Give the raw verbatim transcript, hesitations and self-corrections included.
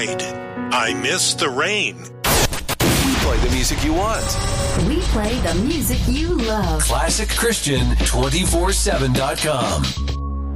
Tide. I Miss the Rain. We play the music you want. We play the music you love. Classic Christian two four seven dot com.